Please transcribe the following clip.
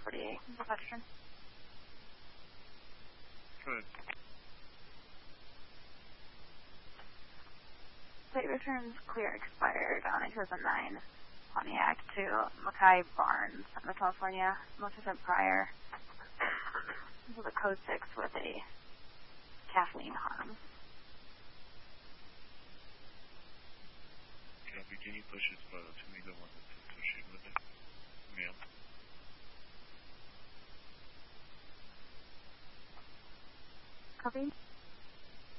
48. Question. Good. Plate returns clear expired on 2009 Pontiac to Mackay Barnes, California. Most of it prior. This is a code 6 with a Kathleen harm. Copy. Can you push it to me, the one that's associated with it? Ma'am. Copy.